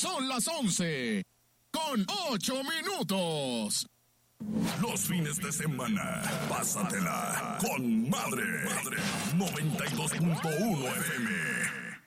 Son las 11, con 8 minutos. Los fines de semana, pásatela con Madre. 92.1 FM.